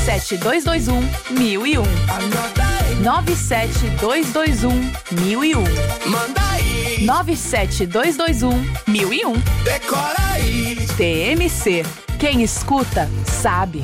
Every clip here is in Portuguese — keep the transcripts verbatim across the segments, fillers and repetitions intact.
sete dois dois um, mil e um. nove sete dois dois um, mil e um. Manda aí. nove sete dois dois um, mil e um. Decora aí. T M C. Quem escuta, sabe.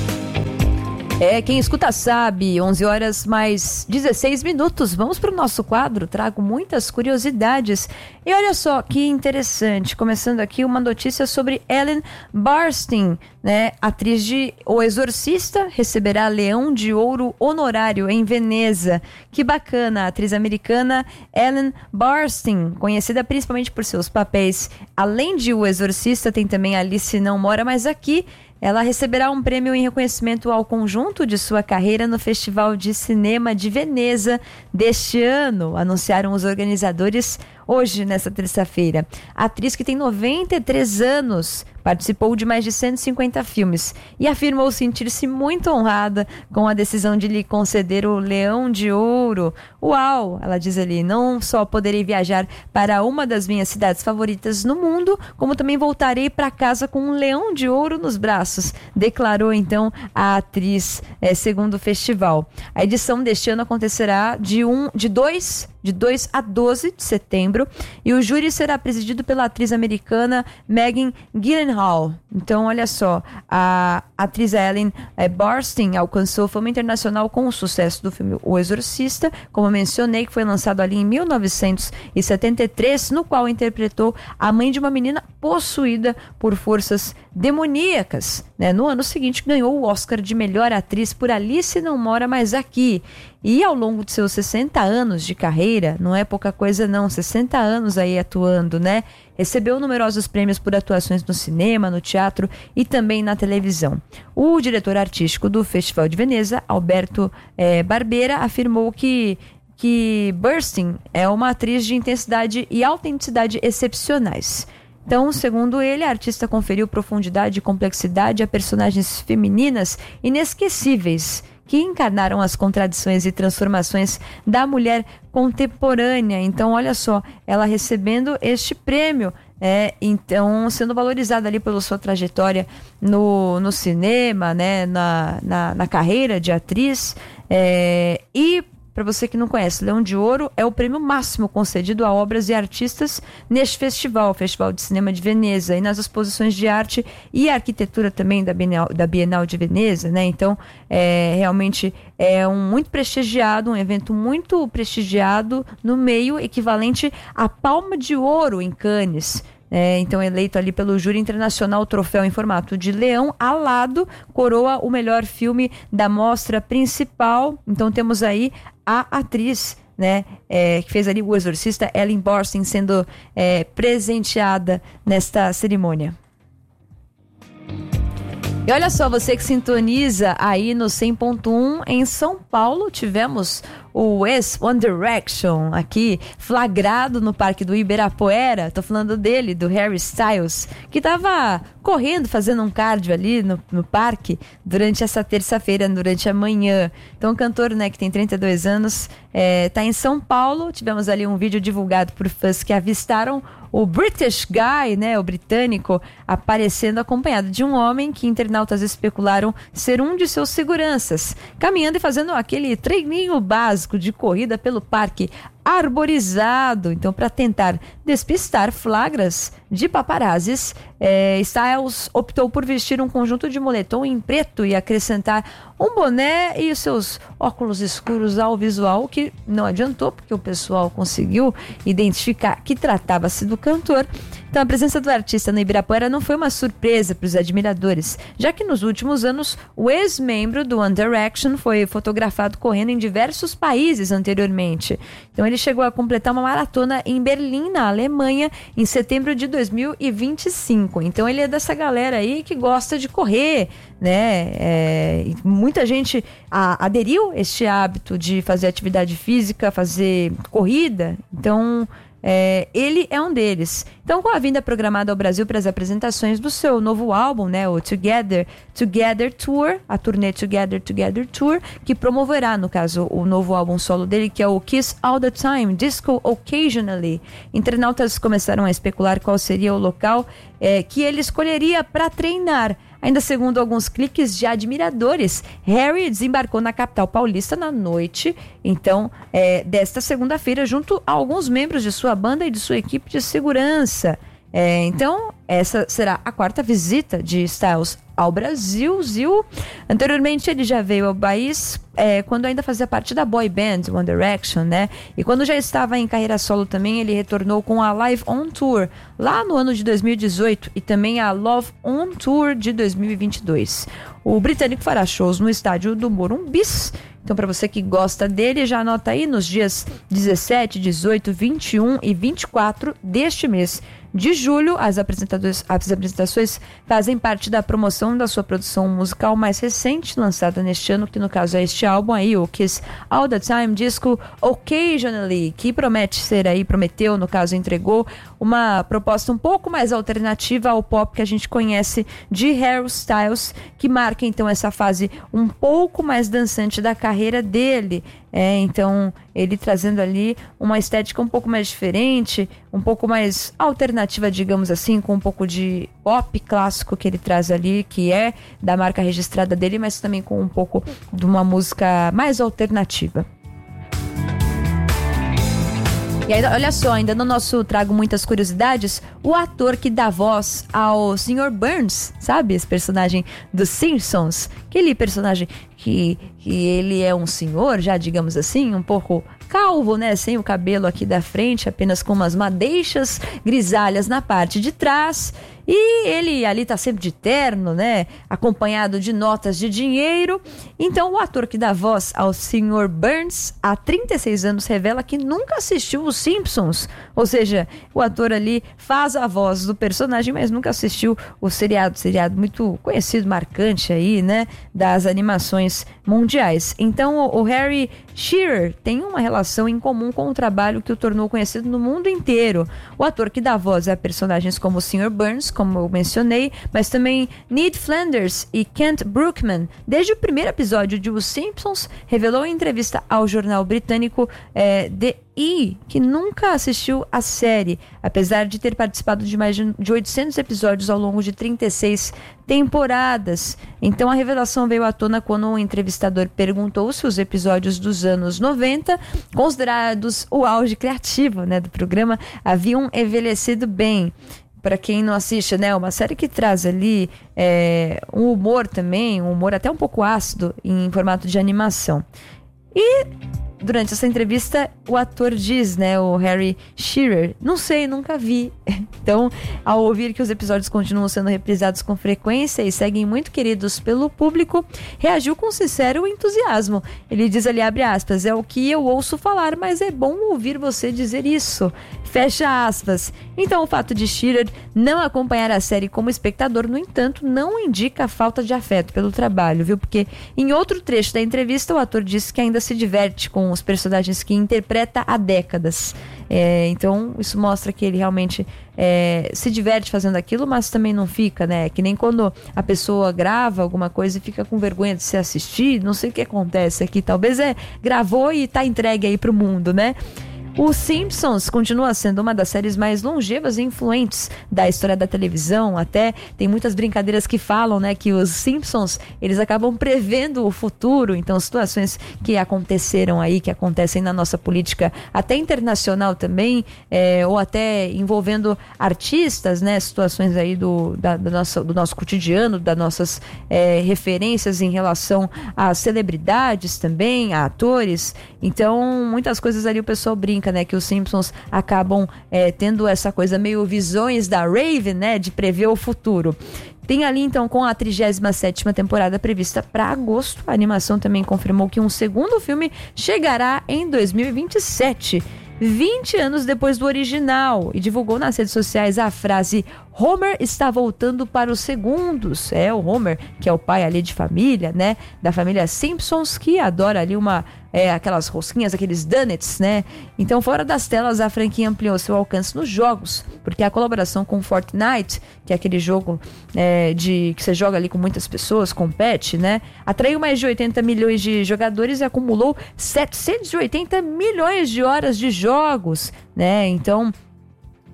É, quem escuta sabe, onze horas mais dezesseis minutos. Vamos para o nosso quadro, trago muitas curiosidades. E olha só que interessante, começando aqui uma notícia sobre Ellen Burstyn, né? Atriz de O Exorcista, receberá Leão de Ouro honorário em Veneza. Que bacana, a atriz americana Ellen Burstyn, conhecida principalmente por seus papéis. Além de O Exorcista, tem também Alice Não Mora Mais Aqui. Ela receberá um prêmio em reconhecimento ao conjunto de sua carreira no Festival de Cinema de Veneza deste ano, anunciaram os organizadores hoje, nesta terça-feira. A atriz, que tem noventa e três anos, participou de mais de cento e cinquenta filmes e afirmou sentir-se muito honrada com a decisão de lhe conceder o Leão de Ouro. Uau, ela diz ali, não só poderei viajar para uma das minhas cidades favoritas no mundo, como também voltarei para casa com um Leão de Ouro nos braços, declarou então a atriz, é, segundo o festival. A edição deste ano acontecerá de, um, de dois de dois a doze de setembro, e o júri será presidido pela atriz americana Megan Gyllenhaal. Então, olha só, a atriz Ellen é, Burstyn alcançou fama internacional com o sucesso do filme O Exorcista, como mencionei, que foi lançado ali em mil novecentos e setenta e três, no qual interpretou a mãe de uma menina possuída por forças demoníacas. Né? No ano seguinte, ganhou o Oscar de melhor atriz por Alice Não Mora Mais Aqui. E ao longo de seus sessenta anos de carreira, não é pouca coisa não, sessenta anos aí atuando, né? Recebeu numerosos prêmios por atuações no cinema, no teatro e também na televisão. O diretor artístico do Festival de Veneza, Alberto eh, Barbera, afirmou que, que Burstyn é uma atriz de intensidade e autenticidade excepcionais. Então, segundo ele, a artista conferiu profundidade e complexidade a personagens femininas inesquecíveis, que encarnaram as contradições e transformações da mulher contemporânea. Então, olha só, ela recebendo este prêmio, é, então sendo valorizada ali pela sua trajetória no, no cinema, né, na, na, na carreira de atriz. É, e, para você que não conhece, Leão de Ouro é o prêmio máximo concedido a obras e artistas neste festival, o Festival de Cinema de Veneza, e nas exposições de arte e arquitetura também da Bienal, da Bienal de Veneza, né? Então, é, realmente é um muito prestigiado, um evento muito prestigiado no meio, equivalente à Palma de Ouro em Cannes. É, então, eleito ali pelo júri internacional, o troféu em formato de leão alado coroa o melhor filme da mostra principal. Então, temos aí a atriz, né, é, que fez ali O Exorcista, Ellen Burstyn, sendo é, presenteada nesta cerimônia. E olha só, você que sintoniza aí no cem ponto um em São Paulo, tivemos o ex-One Direction aqui flagrado no Parque do Ibirapuera. Tô falando dele, do Harry Styles, que tava correndo, fazendo um cardio ali no, no parque durante essa terça-feira, durante a manhã. Então o cantor, né, que tem trinta e dois anos, é, tá em São Paulo. Tivemos ali um vídeo divulgado por fãs que avistaram o British Guy, né, o britânico, aparecendo acompanhado de um homem que internautas especularam ser um de seus seguranças, caminhando e fazendo aquele treininho básico de corrida pelo parque arborizado. Então, para tentar despistar flagras de paparazzis, é, Styles optou por vestir um conjunto de moletom em preto e acrescentar um boné e os seus óculos escuros ao visual, que não adiantou, porque o pessoal conseguiu identificar que tratava-se do cantor. Então, a presença do artista no Ibirapuera não foi uma surpresa para os admiradores, já que nos últimos anos o ex-membro do One Direction foi fotografado correndo em diversos países anteriormente. Então, ele chegou a completar uma maratona em Berlim, na Alemanha, em setembro de dois mil e vinte e cinco. Então, ele é dessa galera aí que gosta de correr, né? É, muita gente a, aderiu a este hábito de fazer atividade física, fazer corrida. Então, É, ele é um deles. Então, com a vinda programada ao Brasil para as apresentações do seu novo álbum, né, o Together Together Tour, a turnê Together Together Tour, que promoverá, no caso, o novo álbum solo dele, que é o Kiss All the Time, Disco Occasionally. Internautas começaram a especular qual seria o local é, que ele escolheria para treinar. Ainda segundo alguns cliques de admiradores, Harry desembarcou na capital paulista na noite, então, é, desta segunda-feira, junto a alguns membros de sua banda e de sua equipe de segurança. É, então, essa será a quarta visita de Styles ao Brasil. Zil. Anteriormente, ele já veio ao país é, quando ainda fazia parte da boy band One Direction, né? E quando já estava em carreira solo também, ele retornou com a Live On Tour lá no ano de dois mil e dezoito e também a Love On Tour de dois mil e vinte e dois. O britânico fará shows no estádio do Morumbis. Então, para você que gosta dele, já anota aí nos dias dezessete, dezoito, vinte e um e vinte e quatro deste mês de julho. As apresentações, as apresentações fazem parte da promoção da sua produção musical mais recente, lançada neste ano, que no caso é este álbum aí, o Kiss All The Time, disco Occasionally, que promete ser aí, prometeu, no caso entregou, uma proposta um pouco mais alternativa ao pop que a gente conhece de Harry Styles, que marca então essa fase um pouco mais dançante da carreira dele. É, então ele trazendo ali uma estética um pouco mais diferente, um pouco mais alternativa, digamos assim, com um pouco de pop clássico que ele traz ali, que é da marca registrada dele, mas também com um pouco de uma música mais alternativa. E aí, olha só, ainda no nosso Trago Muitas Curiosidades, o ator que dá voz ao senhor Burns, sabe? Esse personagem dos Simpsons, aquele personagem que, que ele é um senhor, já digamos assim, um pouco calvo, né? Sem o cabelo aqui da frente, apenas com umas madeixas grisalhas na parte de trás. E ele ali tá sempre de terno, né? Acompanhado de notas de dinheiro. Então, o ator que dá voz ao senhor Burns, há trinta e seis anos, revela que nunca assistiu os Simpsons. Ou seja, o ator ali faz a voz do personagem, mas nunca assistiu o seriado. Seriado muito conhecido, marcante aí, né? Das animações mundiais. Então, o Harry Shearer tem uma relação em comum com o trabalho que o tornou conhecido no mundo inteiro. O ator que dá voz a personagens como o senhor Burns, como eu mencionei, mas também Ned Flanders e Kent Brookman, desde o primeiro episódio de Os Simpsons, revelou em entrevista ao jornal britânico é, The E! Que nunca assistiu a série, apesar de ter participado de mais de oitocentos episódios ao longo de trinta e seis temporadas. Então a revelação veio à tona quando um entrevistador perguntou se os episódios dos anos noventa, considerados o auge criativo, né, do programa, haviam envelhecido bem. Para quem não assiste, né, uma série que traz ali é, um humor também, um humor até um pouco ácido em formato de animação. E durante essa entrevista, o ator diz, né, o Harry Shearer, não sei, nunca vi. Então, ao ouvir que os episódios continuam sendo reprisados com frequência e seguem muito queridos pelo público, reagiu com sincero entusiasmo. Ele diz ali, abre aspas, é o que eu ouço falar, mas é bom ouvir você dizer isso. Fecha aspas. Então, o fato de Shearer não acompanhar a série como espectador, no entanto, não indica a falta de afeto pelo trabalho, viu? Porque em outro trecho da entrevista, o ator disse que ainda se diverte com os personagens que interpreta há décadas. É, então, isso mostra que ele realmente é, se diverte fazendo aquilo, mas também não fica, né? Que nem quando a pessoa grava alguma coisa e fica com vergonha de se assistir, não sei o que acontece aqui. Talvez é gravou e tá entregue aí pro mundo, né? Os Simpsons continua sendo uma das séries mais longevas e influentes da história da televisão. Até tem muitas brincadeiras que falam, né, que os Simpsons, eles acabam prevendo o futuro. Então, situações que aconteceram aí, que acontecem na nossa política até internacional também, é, ou até envolvendo artistas, né, situações aí do, da, da nossa, do nosso cotidiano, das nossas é, referências em relação a celebridades também, a atores. Então, muitas coisas ali o pessoal brinca, né, que os Simpsons acabam é, tendo essa coisa meio visões da Raven, né, de prever o futuro. Tem ali então com a trigésima sétima temporada prevista para agosto. A animação também confirmou que um segundo filme chegará em dois mil e vinte e sete, vinte anos depois do original, e divulgou nas redes sociais a frase Homer está voltando para os segundos. É o Homer, que é o pai ali de família, né, da família Simpsons, que adora ali uma é, aquelas rosquinhas, aqueles donuts, né? Então, fora das telas, a franquia ampliou seu alcance nos jogos, porque a colaboração com Fortnite, que é aquele jogo é, de que você joga ali com muitas pessoas, compete, né, atraiu mais de oitenta milhões de jogadores e acumulou setecentos e oitenta milhões de horas de jogos, né? Então,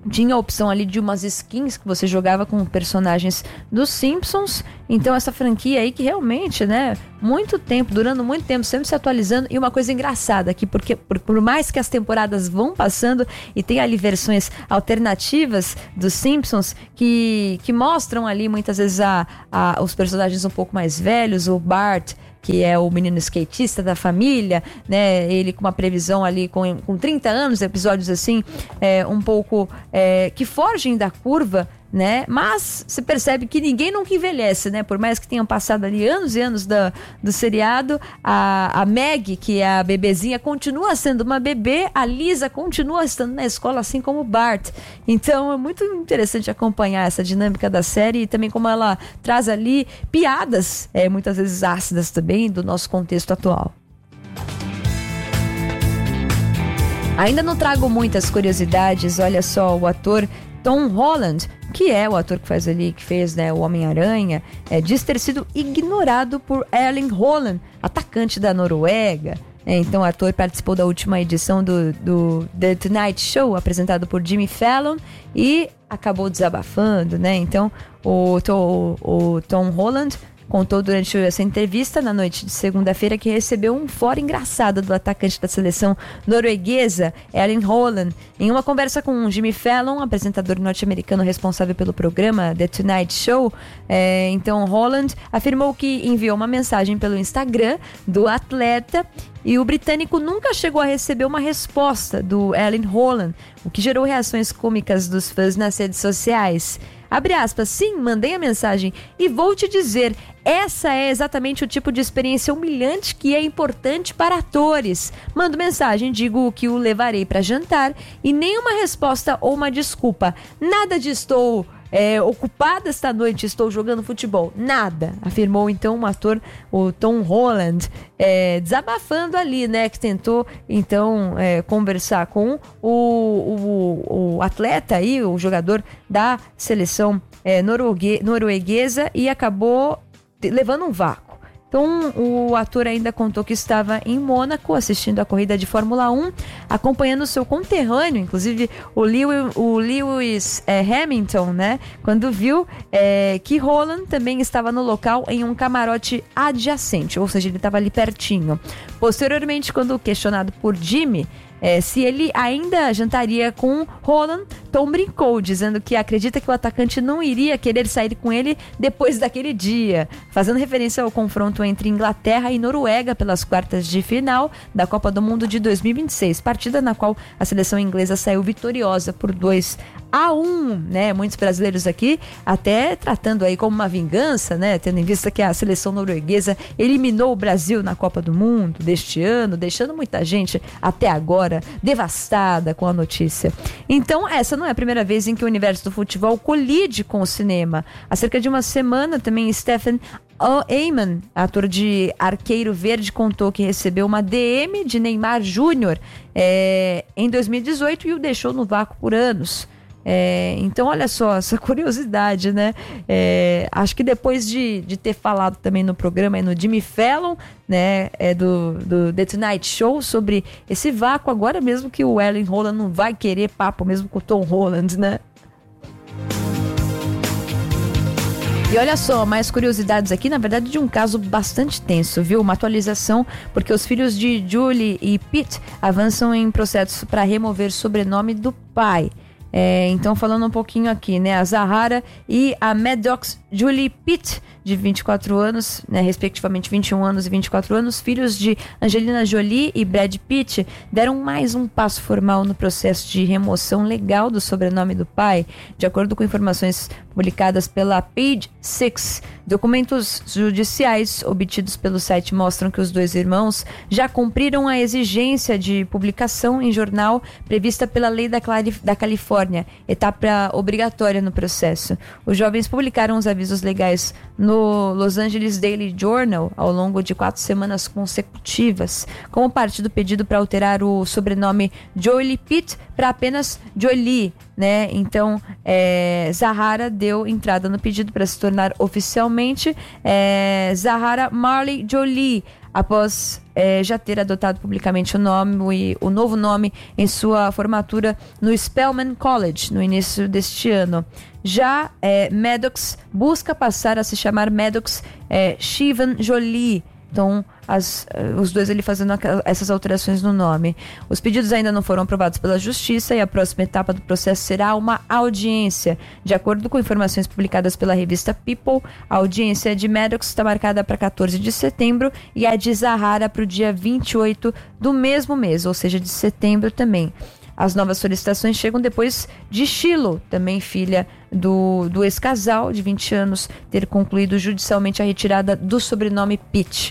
tinha a opção ali de umas skins que você jogava com personagens dos Simpsons. Então essa franquia aí que realmente, né, muito tempo, durando muito tempo, sempre se atualizando. E uma coisa engraçada aqui, porque por, por mais que as temporadas vão passando e tem ali versões alternativas dos Simpsons que, que mostram ali muitas vezes a, a, os personagens um pouco mais velhos, o Bart, que é o menino skatista da família, né? Ele com uma previsão ali com, com trinta anos, episódios assim, é, um pouco é, que fogem da curva, né? Mas você percebe que ninguém nunca envelhece, né? Por mais que tenham passado ali anos e anos da, do seriado, a, a Maggie, que é a bebezinha, continua sendo uma bebê, a Lisa continua estando na escola, assim como o Bart. Então é muito interessante acompanhar essa dinâmica da série e também como ela traz ali piadas, é, muitas vezes ácidas também, do nosso contexto atual. Ainda não trago muitas curiosidades, olha só, o ator Tom Holland, que é o ator que faz ali, que fez, né, o Homem-Aranha, é, diz ter sido ignorado por Erling Haaland, atacante da Noruega. É, então o ator participou da última edição do, do The Tonight Show, apresentado por Jimmy Fallon, e acabou desabafando, né? Então o, o, o Tom Holland contou durante essa entrevista na noite de segunda-feira que recebeu um fora engraçado do atacante da seleção norueguesa, Erling Haaland, em uma conversa com Jimmy Fallon, apresentador norte-americano responsável pelo programa The Tonight Show. É, então Haaland afirmou que enviou uma mensagem pelo Instagram do atleta e o britânico nunca chegou a receber uma resposta do Erling Haaland, o que gerou reações cômicas dos fãs nas redes sociais. Abre aspas, sim, mandei a mensagem e vou te dizer, essa é exatamente o tipo de experiência humilhante que é importante para atores. Mando mensagem, digo que o levarei para jantar e nenhuma resposta ou uma desculpa. Nada de estou é, ocupada esta noite, estou jogando futebol. Nada, afirmou então o ator, o Tom Holland, é, desabafando ali, né, que tentou então é, conversar com o, o, o atleta aí, o jogador da seleção é, noruegue, norueguesa e acabou levando um vácuo. Então o ator ainda contou que estava em Mônaco assistindo a corrida de Fórmula um, acompanhando seu conterrâneo, inclusive o Lewis, o Lewis é, Hamilton, né? Quando viu é, que Haaland também estava no local em um camarote adjacente, ou seja, ele estava ali pertinho. Posteriormente, quando questionado por Jimmy É, se ele ainda jantaria com Haaland, Tom brincou, dizendo que acredita que o atacante não iria querer sair com ele depois daquele dia, fazendo referência ao confronto entre Inglaterra e Noruega pelas quartas de final da Copa do Mundo de dois mil e vinte e seis, partida na qual a seleção inglesa saiu vitoriosa por dois a um, né? Muitos brasileiros aqui até tratando aí como uma vingança, né? Tendo em vista que a seleção norueguesa eliminou o Brasil na Copa do Mundo deste ano, deixando muita gente até agora devastada com a notícia. Então, essa não é a primeira vez em que o universo do futebol colide com o cinema. Há cerca de uma semana, também Stephen Amell, ator de Arqueiro Verde, contou que recebeu uma D M de Neymar Júnior é, em dois mil e dezoito e o deixou no vácuo por anos. É, então, olha só, essa curiosidade, né? É, acho que depois de, de ter falado também no programa, no Jimmy Fallon, né, é do, do The Tonight Show, sobre esse vácuo, agora mesmo que o Erling Haaland não vai querer papo mesmo com o Tom Holland, né? E olha só, mais curiosidades aqui, na verdade, de um caso bastante tenso, viu? Uma atualização, porque os filhos de Julie e Pete avançam em processos para remover o sobrenome do pai. É, então, falando um pouquinho aqui, né? A Zahara e a Maddox Julie Pitt, de vinte e quatro anos, né, respectivamente vinte e um anos e vinte e quatro anos, filhos de Angelina Jolie e Brad Pitt, deram mais um passo formal no processo de remoção legal do sobrenome do pai. De acordo com informações publicadas pela Page Six, documentos judiciais obtidos pelo site mostram que os dois irmãos já cumpriram a exigência de publicação em jornal prevista pela lei da, Clari- da Califórnia, etapa obrigatória no processo. Os jovens publicaram os avisos legais no Los Angeles Daily Journal ao longo de quatro semanas consecutivas, como parte do pedido para alterar o sobrenome Jolie Pitt para apenas Jolie, né? Então, é, Zahara deu entrada no pedido para se tornar oficialmente é, Zahara Marley Jolie. após é, já ter adotado publicamente o nome, o novo nome em sua formatura no Spelman College, no início deste ano. Já é, Maddox busca passar a se chamar Maddox é, Shivan Jolie. Então, as, os dois ali fazendo essas alterações no nome. Os pedidos ainda não foram aprovados pela Justiça e a próxima etapa do processo será uma audiência. De acordo com informações publicadas pela revista People, a audiência de Maddox está marcada para quatorze de setembro e a de Zahara para o dia vinte e oito do mesmo mês, ou seja, de setembro também. As novas solicitações chegam depois de Shiloh, também filha do, do ex-casal de vinte anos, ter concluído judicialmente a retirada do sobrenome Pitt.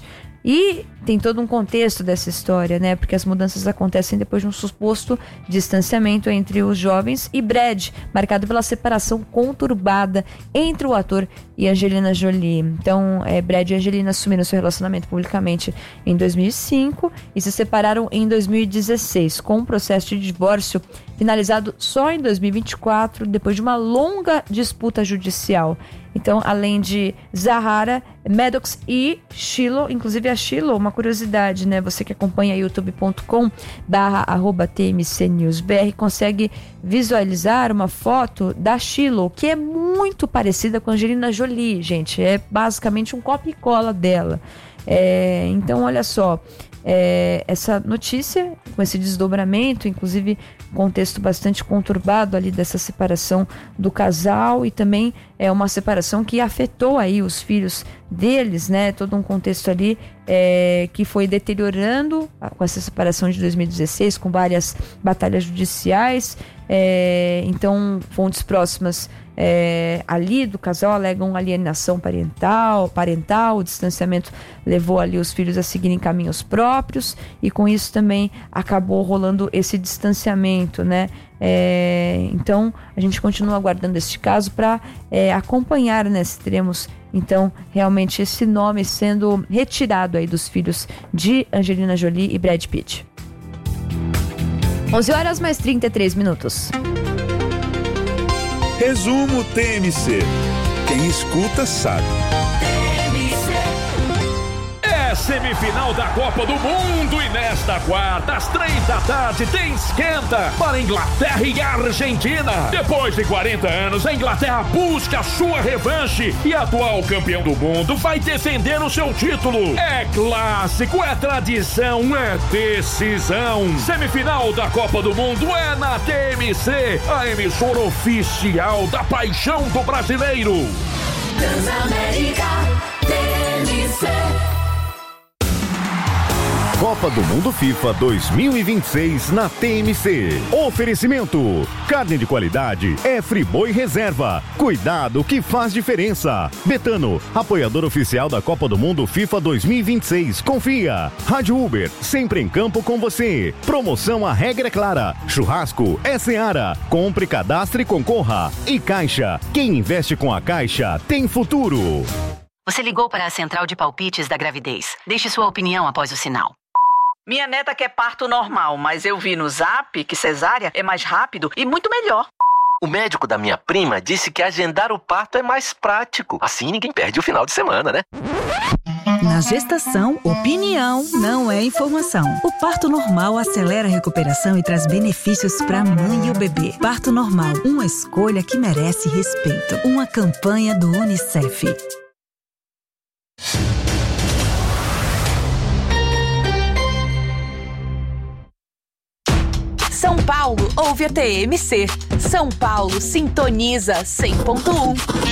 E tem todo um contexto dessa história, né? Porque as mudanças acontecem depois de um suposto distanciamento entre os jovens e Brad, marcado pela separação conturbada entre o ator e Angelina Jolie. Então, é, Brad e Angelina assumiram seu relacionamento publicamente em dois mil e cinco e se separaram em dois mil e dezesseis, com um processo de divórcio finalizado só em dois mil e vinte e quatro, depois de uma longa disputa judicial. Então, além de Zahara, Maddox e Shiloh, inclusive a Shiloh, uma curiosidade, né? Você que acompanha youtube ponto com barra arroba T M C News B R consegue visualizar uma foto da Shiloh, que é muito parecida com a Angelina Jolie, gente. É basicamente um copia e cola dela. É, então, olha só, é, essa notícia, com esse desdobramento, inclusive contexto bastante conturbado ali dessa separação do casal, e também é uma separação que afetou aí os filhos deles, né? Todo um contexto ali é, que foi deteriorando com essa separação de dois mil e dezesseis, com várias batalhas judiciais. É, então, fontes próximas é, ali do casal alegam alienação parental, parental, o distanciamento levou ali os filhos a seguirem caminhos próprios, e com isso também acabou rolando esse distanciamento, né? É, então, a gente continua aguardando este caso para é, acompanhar, né, se teremos então realmente esse nome sendo retirado aí dos filhos de Angelina Jolie e Brad Pitt. onze horas mais trinta e três minutos. Resumo T M C. Quem escuta sabe. É semifinal da Copa do Mundo e nesta quarta, às três da tarde, tem esquenta para Inglaterra e Argentina. Depois de quarenta anos, a Inglaterra busca a sua revanche e atual campeão do mundo vai defender o seu título. É clássico, é tradição, é decisão. Semifinal da Copa do Mundo é na T M C, a emissora oficial da paixão do brasileiro. Transamérica T M C. Copa do Mundo FIFA dois mil e vinte e seis na T M C. Oferecimento: carne de qualidade é Friboi Reserva. Cuidado que faz diferença. Betano, apoiador oficial da Copa do Mundo FIFA dois mil e vinte e seis. Confia. Rádio Uber, sempre em campo com você. Promoção A Regra é Clara. Churrasco é Seara. Compre, cadastre e concorra. E Caixa, quem investe com a Caixa tem futuro. Você ligou para a central de palpites da gravidez. Deixe sua opinião após o sinal. Minha neta quer parto normal, mas eu vi no Zap que cesárea é mais rápido e muito melhor. O médico da minha prima disse que agendar o parto é mais prático. Assim ninguém perde o final de semana, né? Na gestação, opinião não é informação. O parto normal acelera a recuperação e traz benefícios para a mãe e o bebê. Parto normal, uma escolha que merece respeito. Uma campanha do Unicef. São Paulo ouve a T M C. São Paulo sintoniza cem ponto um.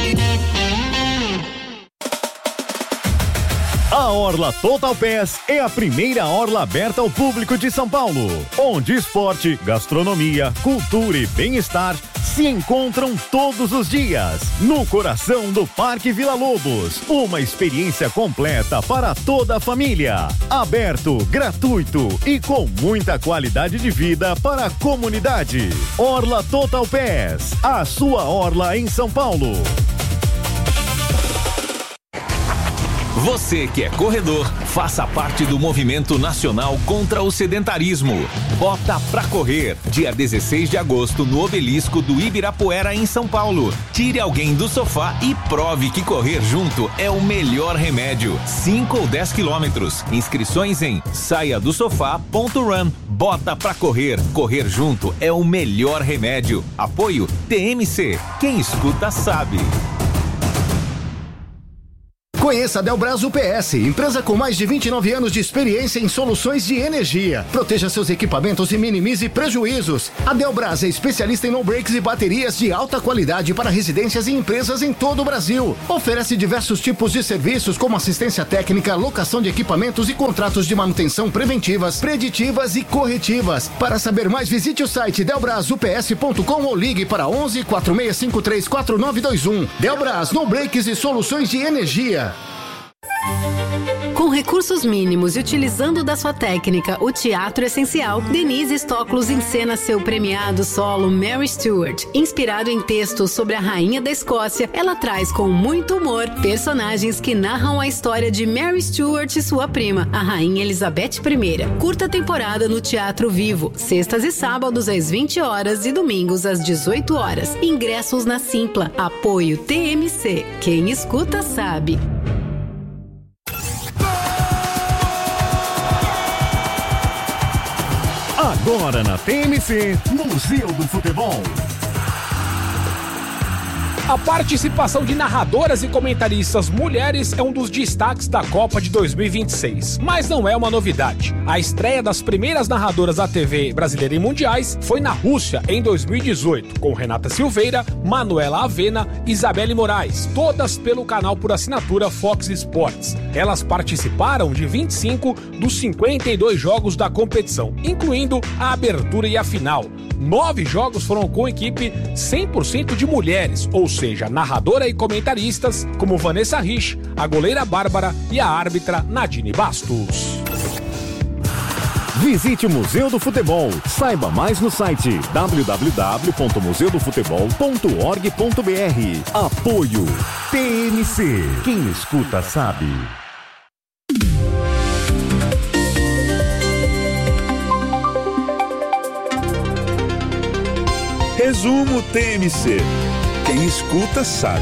A Orla Total Pass é a primeira orla aberta ao público de São Paulo, onde esporte, gastronomia, cultura e bem-estar se encontram todos os dias, no coração do Parque Vila Lobos. Uma experiência completa para toda a família. Aberto, gratuito e com muita qualidade de vida para a comunidade. Orla Total Pass, a sua orla em São Paulo. Você que é corredor, faça parte do movimento nacional contra o sedentarismo. Bota pra correr, dia dezesseis de agosto no Obelisco do Ibirapuera, em São Paulo. Tire alguém do sofá e prove que correr junto é o melhor remédio. cinco ou dez quilômetros. Inscrições em saia do sofá ponto run. Bota pra correr. Correr junto é o melhor remédio. Apoio T M C. Quem escuta sabe. Conheça a Delbras U P S, empresa com mais de vinte e nove anos de experiência em soluções de energia. Proteja seus equipamentos e minimize prejuízos. A Delbras é especialista em no-breaks e baterias de alta qualidade para residências e empresas em todo o Brasil. Oferece diversos tipos de serviços como assistência técnica, locação de equipamentos e contratos de manutenção preventivas, preditivas e corretivas. Para saber mais, visite o site delbras u p s ponto com ou ligue para onze, quatro seis cinco três, quatro nove dois um. Delbras, no-breaks e soluções de energia. Com recursos mínimos e utilizando da sua técnica o teatro essencial, Denise Stoklos encena seu premiado solo Mary Stuart. Inspirado em textos sobre a rainha da Escócia, ela traz com muito humor personagens que narram a história de Mary Stuart e sua prima, a rainha Elizabeth I. Curta temporada no Teatro Vivo, sextas e sábados às vinte horas e domingos às dezoito horas. Ingressos na Simpla. Apoio T M C. Quem escuta sabe. Agora na T M C, Museu do Futebol. A participação de narradoras e comentaristas mulheres é um dos destaques da Copa de dois mil e vinte e seis. Mas não é uma novidade. A estreia das primeiras narradoras da T V brasileira em mundiais foi na Rússia em dois mil e dezoito, com Renata Silveira, Manuela Avena e Isabelle Moraes, todas pelo canal por assinatura Fox Sports. Elas participaram de vinte e cinco dos cinquenta e dois jogos da competição, incluindo a abertura e a final. Nove jogos foram com equipe cem por cento de mulheres, ou seja, narradora e comentaristas como Vanessa Rich, a goleira Bárbara e a árbitra Nadine Bastos. Visite o Museu do Futebol. Saiba mais no site w w w ponto museu do futebol ponto org ponto b r. Apoio T M C. Quem escuta sabe. Resumo T M C. Quem escuta sabe.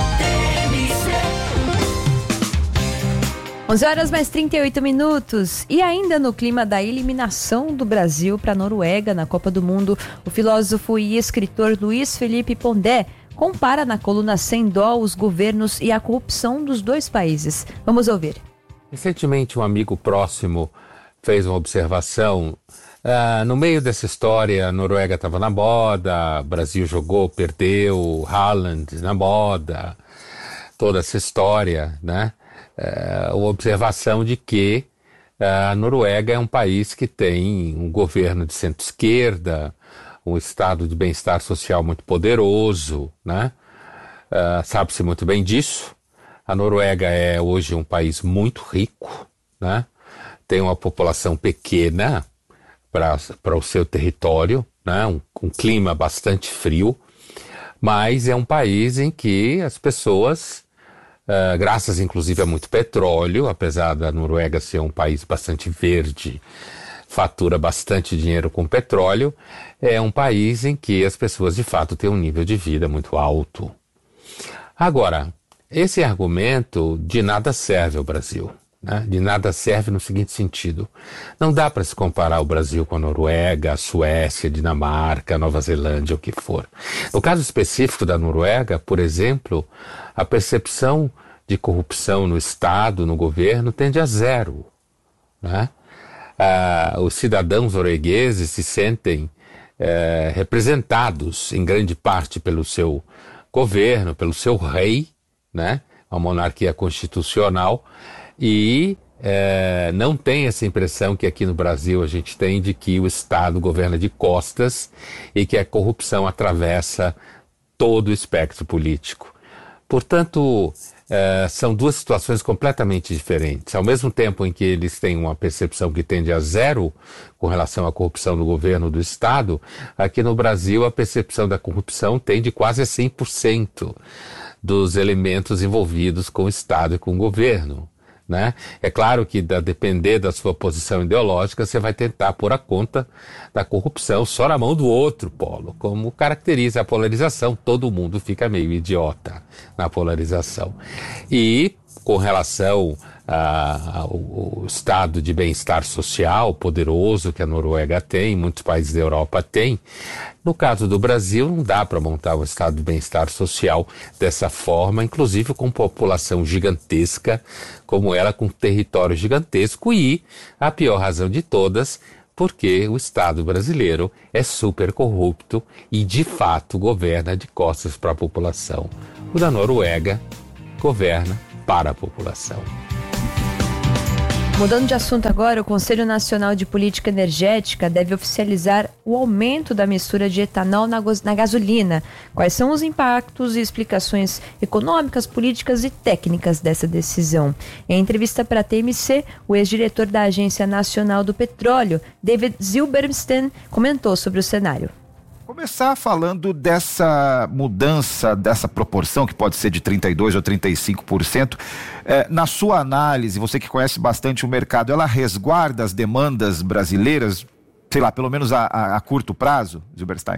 onze horas mais trinta e oito minutos. E ainda no clima da eliminação do Brasil para a Noruega na Copa do Mundo, o filósofo e escritor Luiz Felipe Pondé compara na coluna Sem Dó os governos e a corrupção dos dois países. Vamos ouvir. Recentemente, um amigo próximo fez uma observação. Uh, no meio dessa história, a Noruega estava na moda, o Brasil jogou, perdeu, Haaland na moda, toda essa história, né? Uh, uma observação de que uh, a Noruega é um país que tem um governo de centro-esquerda, um estado de bem-estar social muito poderoso, né? Uh, sabe-se muito bem disso. A Noruega é hoje um país muito rico, né? Tem uma população pequena para o seu território, né? um, um clima bastante frio, mas é um país em que as pessoas, uh, graças inclusive a muito petróleo, apesar da Noruega ser um país bastante verde, fatura bastante dinheiro com petróleo, é um país em que as pessoas de fato têm um nível de vida muito alto. Agora, esse argumento de nada serve ao Brasil. De nada serve no seguinte sentido: não dá para se comparar o Brasil com a Noruega, a Suécia, a Dinamarca, a Nova Zelândia, o que for. No caso específico da Noruega, por exemplo, a percepção de corrupção no Estado, no governo, tende a zero, né? Ah, os cidadãos noruegueses se sentem eh, representados em grande parte pelo seu governo, pelo seu rei, né? Uma monarquia constitucional. E é, não tem essa impressão que aqui no Brasil a gente tem de que o Estado governa de costas e que a corrupção atravessa todo o espectro político. Portanto, é, são duas situações completamente diferentes. Ao mesmo tempo em que eles têm uma percepção que tende a zero com relação à corrupção do governo do Estado, aqui no Brasil a percepção da corrupção tende quase a cem por cento dos elementos envolvidos com o Estado e com o governo. né? É claro que, a depender da sua posição ideológica, você vai tentar pôr a conta da corrupção só na mão do outro polo, como caracteriza a polarização. Todo mundo fica meio idiota na polarização. E com relação a, ao, ao estado de bem-estar social poderoso que a Noruega tem, muitos países da Europa têm, no caso do Brasil não dá para montar um estado de bem-estar social dessa forma, inclusive com população gigantesca como ela, com território gigantesco, e a pior razão de todas, porque o Estado brasileiro é super corrupto e de fato governa de costas para a população. O da Noruega governa para a população. Mudando de assunto agora, o Conselho Nacional de Política Energética deve oficializar o aumento da mistura de etanol na, na gasolina. Quais são os impactos e explicações econômicas, políticas e técnicas dessa decisão? Em entrevista para a T M C, o ex-diretor da Agência Nacional do Petróleo, David Zilberstein, comentou sobre o cenário. Começar falando dessa mudança, dessa proporção, que pode ser de trinta e dois por cento ou trinta e cinco por cento. É, na sua análise, você que conhece bastante o mercado, ela resguarda as demandas brasileiras, sei lá, pelo menos a, a, a curto prazo, Zilberstein?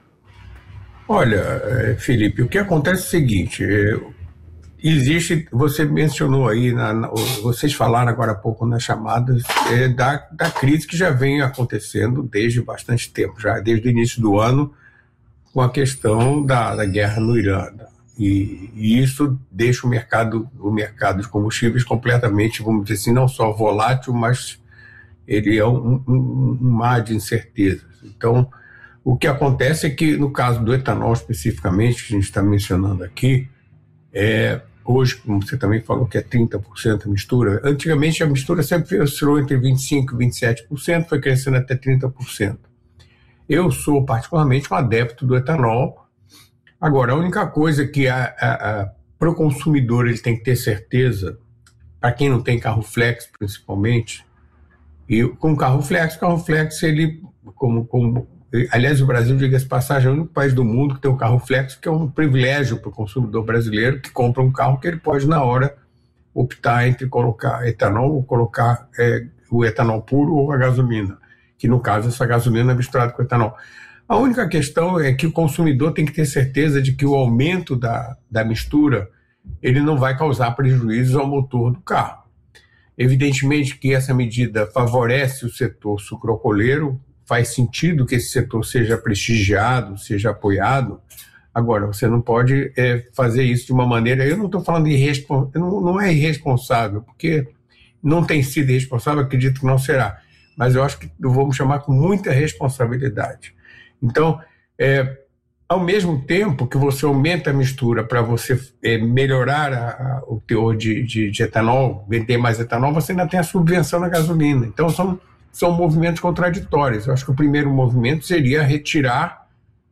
Olha, Felipe, o que acontece é o seguinte, é, existe, você mencionou aí, na, na, vocês falaram agora há pouco nas chamadas, é, da, da crise que já vem acontecendo desde bastante tempo, já desde o início do ano, com a questão da, da guerra no Irã. E, e isso deixa o mercado, o mercado de combustíveis completamente, vamos dizer assim, não só volátil, mas ele é um, um, um mar de incertezas. Então, o que acontece é que, no caso do etanol especificamente, que a gente está mencionando aqui, é, hoje, como você também falou, que é trinta por cento a mistura, antigamente a mistura sempre oscilou entre vinte e cinco por cento e vinte e sete por cento, foi crescendo até trinta por cento. Eu sou particularmente um adepto do etanol. Agora, a única coisa que para o consumidor ele tem que ter certeza, para quem não tem carro flex principalmente, e com carro flex, carro flex ele, como, como aliás, o Brasil, diga-se de passagem, é o único país do mundo que tem um carro flex, que é um privilégio para o consumidor brasileiro que compra um carro que ele pode, na hora, optar entre colocar etanol ou colocar é, o etanol puro ou a gasolina, que no caso essa gasolina é misturada com etanol. A única questão é que o consumidor tem que ter certeza de que o aumento da, da mistura ele não vai causar prejuízos ao motor do carro. Evidentemente que essa medida favorece o setor sucroalcooleiro, faz sentido que esse setor seja prestigiado, seja apoiado. Agora, você não pode é, fazer isso de uma maneira... Eu não estou falando de irresponsável, não, não é irresponsável, porque não tem sido irresponsável, acredito que não será. Mas eu acho que vamos chamar com muita responsabilidade. Então, é, ao mesmo tempo que você aumenta a mistura para você é, melhorar a, a, o teor de, de, de etanol, vender mais etanol, você ainda tem a subvenção na gasolina. Então, são... são movimentos contraditórios. Eu acho que o primeiro movimento seria retirar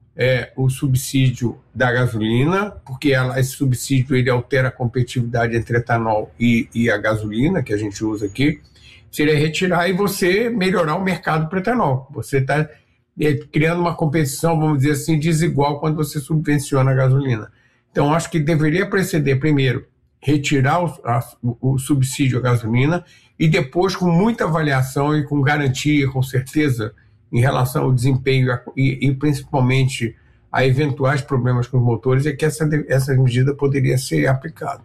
é, o subsídio da gasolina, porque ela, esse subsídio ele altera a competitividade entre etanol e, e a gasolina, que a gente usa aqui, seria retirar e você melhorar o mercado para etanol. Você está é, criando uma competição, vamos dizer assim, desigual quando você subvenciona a gasolina. Então, acho que deveria preceder, primeiro, retirar o, a, o subsídio à gasolina e depois, com muita avaliação e com garantia, com certeza, em relação ao desempenho e, e principalmente a eventuais problemas com os motores, é que essa, essa medida poderia ser aplicada.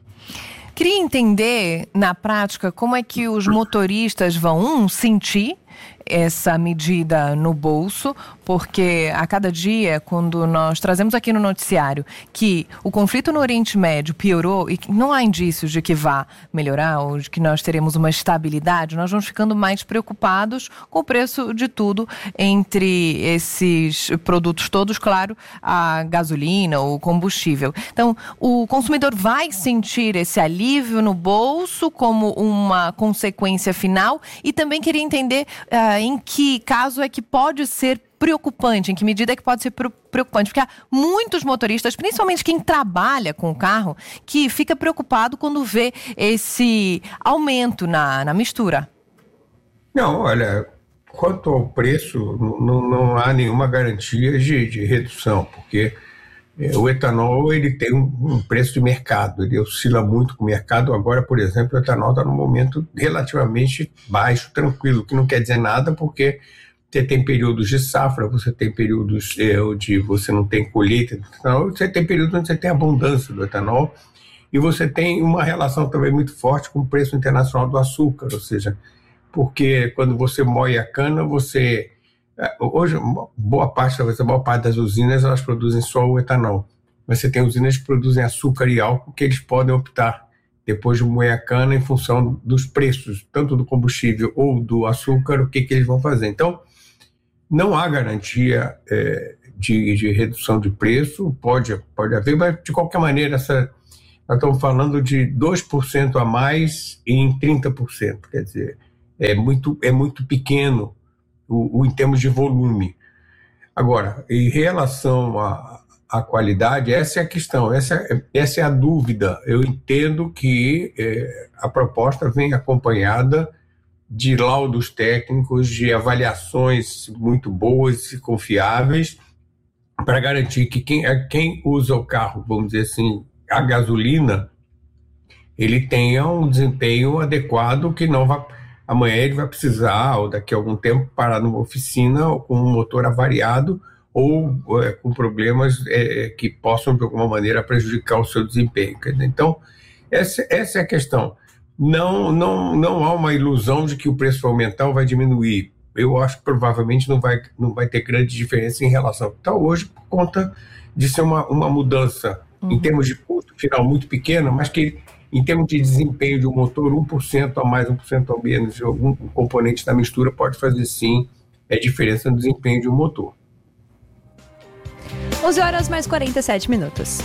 Queria entender, na prática, como é que os motoristas vão, um, sentir essa medida no bolso, porque a cada dia, quando nós trazemos aqui no noticiário que o conflito no Oriente Médio piorou e que não há indícios de que vá melhorar ou de que nós teremos uma estabilidade, nós vamos ficando mais preocupados com o preço de tudo entre esses produtos todos, claro, a gasolina, o combustível. Então, o consumidor vai sentir esse alívio no bolso como uma consequência final, e também queria entender uh, em que caso é que pode ser preocupante, em que medida é que pode ser preocupante, porque há muitos motoristas, principalmente quem trabalha com o carro, que fica preocupado quando vê esse aumento na, na mistura. Não, olha, quanto ao preço, não, não há nenhuma garantia de, de redução, porque É, o etanol ele tem um, um preço de mercado, ele oscila muito com o mercado. Agora, por exemplo, o etanol está num momento relativamente baixo, tranquilo, que não quer dizer nada, porque você tem períodos de safra, você tem períodos é, onde você não tem colheita do etanol, você tem períodos onde você tem abundância do etanol, e você tem uma relação também muito forte com o preço internacional do açúcar, ou seja, porque quando você moe a cana, você... Hoje, boa parte, talvez a maior parte das usinas, elas produzem só o etanol. Mas você tem usinas que produzem açúcar e álcool que eles podem optar, depois de moer a cana, em função dos preços, tanto do combustível ou do açúcar, o que, que eles vão fazer. Então, não há garantia é, de, de redução de preço, pode, pode haver, mas de qualquer maneira, essa, nós estamos falando de dois por cento a mais em trinta por cento, quer dizer, é muito, é muito pequeno O, o, em termos de volume. Agora, em relação à, à qualidade, essa é a questão, essa, essa é a dúvida. Eu entendo que é, a proposta vem acompanhada de laudos técnicos, de avaliações muito boas e confiáveis, para garantir que quem, quem usa o carro, vamos dizer assim, a gasolina, ele tenha um desempenho adequado, que não vai... Amanhã ele vai precisar, ou daqui a algum tempo, parar numa oficina com um motor avariado ou é, com problemas é, que possam, de alguma maneira, prejudicar o seu desempenho. Então, essa, essa é a questão. Não, não, não há uma ilusão de que o preço vai aumentar ou vai diminuir. Eu acho que provavelmente não vai, não vai ter grande diferença em relação ao que está hoje, por conta de ser uma, uma mudança uhum. em termos de custo final muito pequena, mas que em termos de desempenho de um motor, um por cento a mais, um por cento a menos, algum componente da mistura pode fazer sim a diferença no desempenho de um motor. onze horas mais quarenta e sete minutos.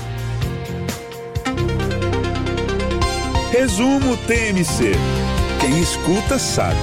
Resumo T M C. Quem escuta sabe.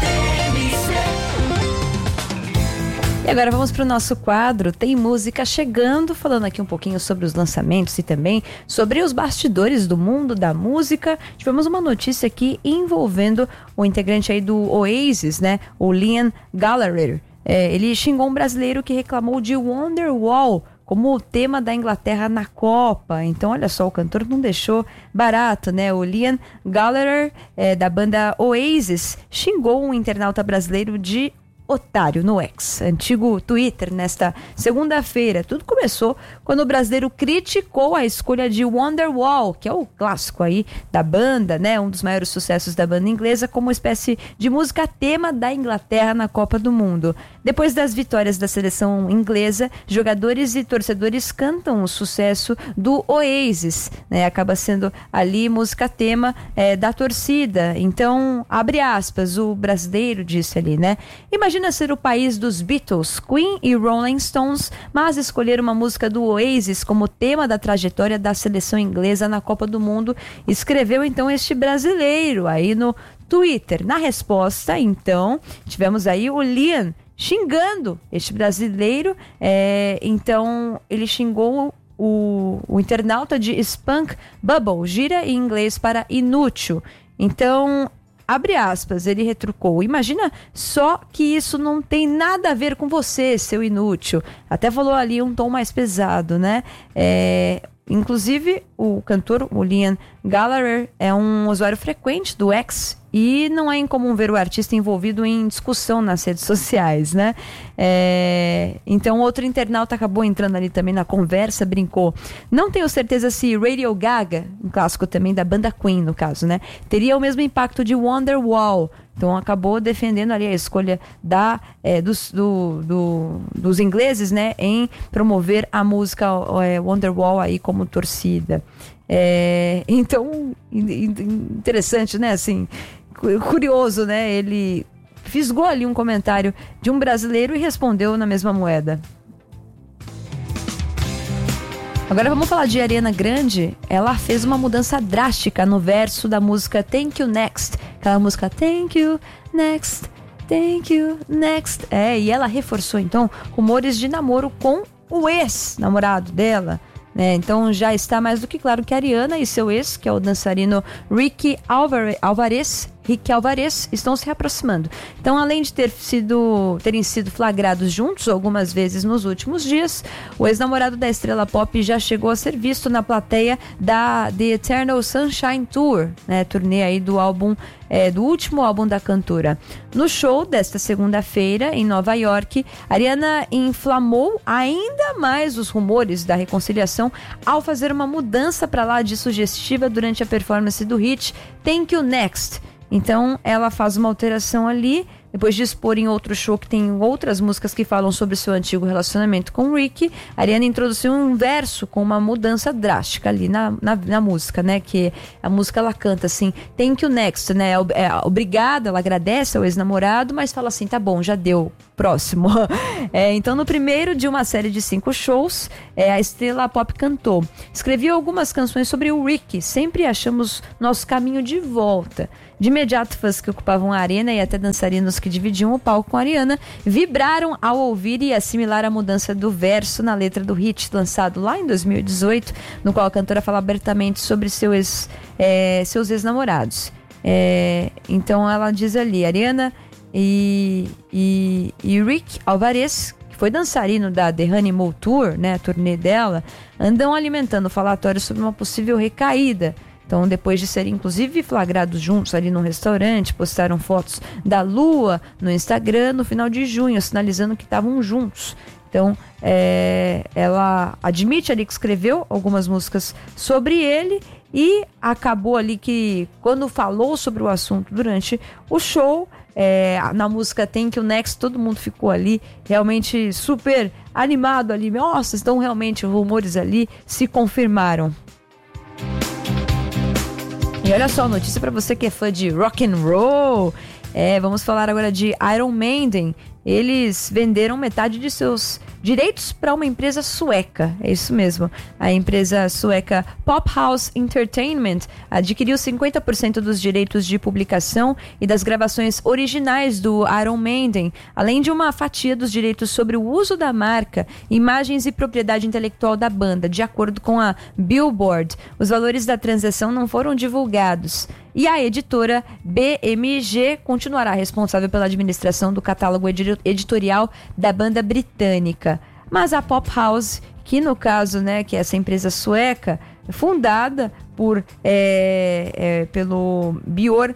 E agora vamos para o nosso quadro Tem Música Chegando, falando aqui um pouquinho sobre os lançamentos e também sobre os bastidores do mundo da música. Tivemos uma notícia aqui envolvendo o integrante aí do Oasis, né, o Liam Gallagher. É, ele xingou um brasileiro que reclamou de Wonderwall como o tema da Inglaterra na Copa. Então, olha só, o cantor não deixou barato, né? O Liam Gallagher, é, da banda Oasis, xingou um internauta brasileiro de otário no X, antigo Twitter, nesta segunda-feira. Tudo começou quando o brasileiro criticou a escolha de Wonderwall, que é o clássico aí da banda, né, um dos maiores sucessos da banda inglesa, como uma espécie de música tema da Inglaterra na Copa do Mundo. Depois das vitórias da seleção inglesa, jogadores e torcedores cantam o sucesso do Oasis, né, acaba sendo ali música tema é, da torcida. Então, abre aspas, o brasileiro disse ali, né, imagina Imagina ser o país dos Beatles, Queen e Rolling Stones, mas escolher uma música do Oasis como tema da trajetória da seleção inglesa na Copa do Mundo, escreveu então este brasileiro aí no Twitter. Na resposta, então, tivemos aí o Liam xingando este brasileiro, é, então ele xingou o, o internauta de Spunk Bubble, gira em inglês para inútil. Então, abre aspas, ele retrucou, imagina só que isso não tem nada a ver com você, seu inútil. Até falou ali um tom mais pesado, né? É, inclusive, o cantor, o Liam Gallagher, é um usuário frequente do X e não é incomum ver o artista envolvido em discussão nas redes sociais, né? É, então, outro internauta acabou entrando ali também na conversa, brincou. Não tenho certeza se Radio Gaga, um clássico também da banda Queen, no caso, né, teria o mesmo impacto de Wonderwall. Então, acabou defendendo ali a escolha da, é, dos, do, do, dos ingleses, né, em promover a música é, Wonderwall aí como torcida. É, então, interessante, né, assim, curioso, né, ele fisgou ali um comentário de um brasileiro e respondeu na mesma moeda. Agora vamos falar de Ariana Grande. Ela fez uma mudança drástica no verso da música Thank You Next, aquela música Thank You Next, Thank You Next. É, e ela reforçou então rumores de namoro com o ex-namorado dela, né? Então já está mais do que claro que a Ariana e seu ex, que é o dançarino Ricky Alvarez, Rick Alvarez estão se reaproximando. Então, além de ter sido, terem sido flagrados juntos algumas vezes nos últimos dias, o ex-namorado da estrela pop já chegou a ser visto na plateia da The Eternal Sunshine Tour, né, turnê aí do álbum, é, do último álbum da cantora. No show desta segunda-feira, em Nova York, Ariana inflamou ainda mais os rumores da reconciliação ao fazer uma mudança para lá de sugestiva durante a performance do hit Thank You Next. Então ela faz uma alteração ali, depois de expor em outro show que tem outras músicas que falam sobre seu antigo relacionamento com o Rick. A Ariana introduziu um verso com uma mudança drástica ali na, na, na música, né? Que a música ela canta assim, thank you next, né? É, obrigada, ela agradece ao ex-namorado, mas fala assim, tá bom, já deu, próximo. É, então, no primeiro de uma série de cinco shows, é, a estrela pop cantou. Escrevi algumas canções sobre o Rick, sempre achamos nosso caminho de volta. De imediato, fãs que ocupavam a arena e até dançarinos que dividiam o palco com a Ariana vibraram ao ouvir e assimilar a mudança do verso na letra do hit lançado lá em dois mil e dezoito, no qual a cantora fala abertamente sobre seu ex, é, seus ex-namorados. É, então ela diz ali, Ariana e, e, e Rick Alvarez, que foi dançarino da The Honeymoon Tour, né, a turnê dela, andam alimentando falatórios sobre uma possível recaída. Então, depois de serem inclusive flagrados juntos ali num restaurante, postaram fotos da lua no Instagram no final de junho, sinalizando que estavam juntos. Então, é, ela admite ali que escreveu algumas músicas sobre ele e acabou ali que, quando falou sobre o assunto durante o show, é, na música Thank You Next, todo mundo ficou ali realmente super animado ali. Nossa, então realmente os rumores ali se confirmaram. E olha só, notícia pra você que é fã de rock and roll. É, vamos falar agora de Iron Maiden. Eles venderam metade de seus direitos para uma empresa sueca. É isso mesmo. A empresa sueca Pop House Entertainment adquiriu cinquenta por cento dos direitos de publicação e das gravações originais do Iron Maiden, além de uma fatia dos direitos sobre o uso da marca, imagens e propriedade intelectual da banda, de acordo com a Billboard. Os valores da transação não foram divulgados. E a editora B M G continuará responsável pela administração do catálogo editorial da banda britânica. Mas a Pop House, que no caso, né, que é essa empresa sueca, fundada por, é, é, pelo Björn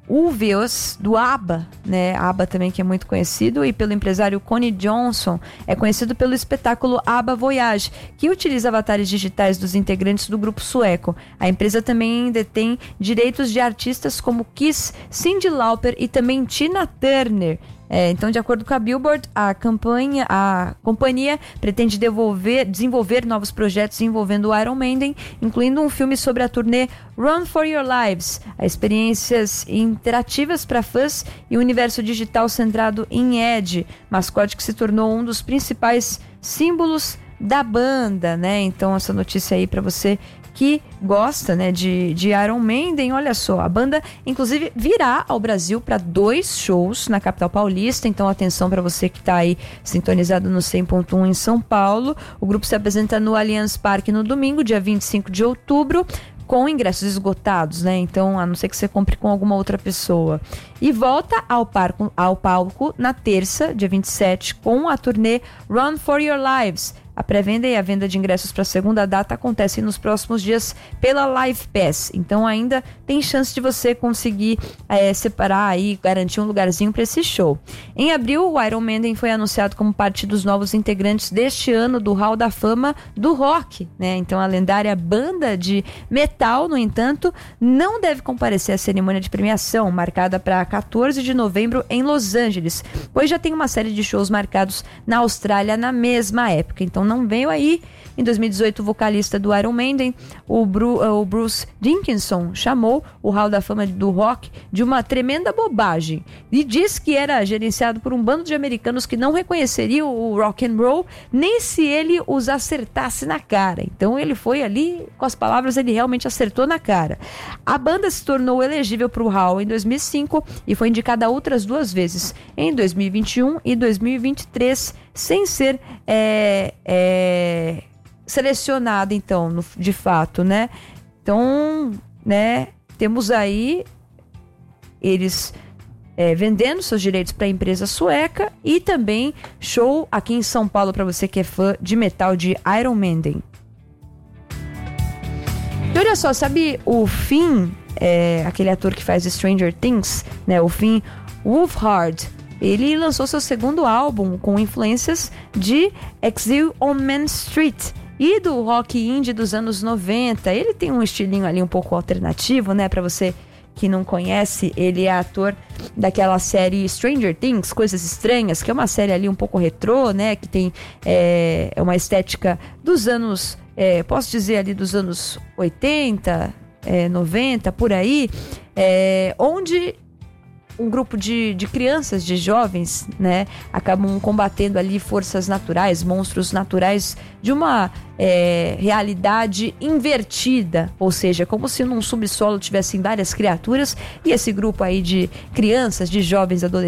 Ulvaeus, do ABBA, né? ABBA também, que é muito conhecido, e pelo empresário Connie Johnson, é conhecido pelo espetáculo ABBA Voyage, que utiliza avatares digitais dos integrantes do grupo sueco. A empresa também detém direitos de artistas como Kiss, Cyndi Lauper e também Tina Turner. É, então, de acordo com a Billboard, a, campanha, a companhia pretende devolver, desenvolver novos projetos envolvendo o Iron Maiden, incluindo um filme sobre a turnê Run for Your Lives, experiências interativas para fãs e um universo digital centrado em Ed, mascote que se tornou um dos principais símbolos da banda, né? Então, essa notícia aí para você que gosta, né, de, de Iron Maiden. Olha só, a banda inclusive virá ao Brasil para dois shows na capital paulista, então atenção para você que está aí sintonizado no cem ponto um em São Paulo. O grupo se apresenta no Allianz Parque no domingo, dia vinte e cinco de outubro, com ingressos esgotados, né? Então, a não ser que você compre com alguma outra pessoa. E volta ao, parco, ao palco na terça, dia vinte e sete, com a turnê Run for Your Lives. A pré-venda e a venda de ingressos para a segunda data acontecem nos próximos dias pela Live Pass. Então ainda tem chance de você conseguir é, separar aí, garantir um lugarzinho para esse show. Em abril, o Iron Maiden foi anunciado como parte dos novos integrantes deste ano do Hall da Fama do Rock, né? Então a lendária banda de metal, no entanto, não deve comparecer à cerimônia de premiação, marcada para quatorze de novembro em Los Angeles, pois já tem uma série de shows marcados na Austrália na mesma época. Então não veio aí. Em dois mil e dezoito, o vocalista do Iron Maiden, o, Bru, uh, o Bruce Dickinson, chamou o Hall da Fama do Rock de uma tremenda bobagem e disse que era gerenciado por um bando de americanos que não reconheceriam o rock and roll nem se ele os acertasse na cara. Então ele foi ali, com as palavras, ele realmente acertou na cara. A banda se tornou elegível para o Hall em dois mil e cinco e foi indicada outras duas vezes, em dois mil e vinte e um e dois mil e vinte e três, sem ser é, é, selecionada, então, no, de fato, né? Então, né, temos aí eles é, vendendo seus direitos para a empresa sueca, e também show aqui em São Paulo para você que é fã de metal, de Iron Maiden. E olha só, sabe o Finn, é, aquele ator que faz Stranger Things, né, o Finn Wolfhard, ele lançou seu segundo álbum com influências de Exile on Main Street e do rock indie dos anos noventa. Ele tem um estilinho ali um pouco alternativo, né? Para você que não conhece, ele é ator daquela série Stranger Things, Coisas Estranhas, que é uma série ali um pouco retrô, né? Que tem é, uma estética dos anos, é, posso dizer ali dos anos oitenta, é, noventa, por aí, é, onde um grupo de, de crianças, de jovens, né, acabam combatendo ali forças naturais, monstros naturais de uma é, realidade invertida, ou seja, como se num subsolo tivessem várias criaturas, e esse grupo aí de crianças, de jovens, adolescentes,